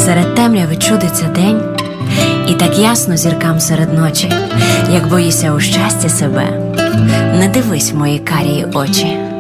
Серед темряви чудиться день, і так ясно зіркам серед ночі. Як боїся у щасті себе, не дивись в мої карії очі.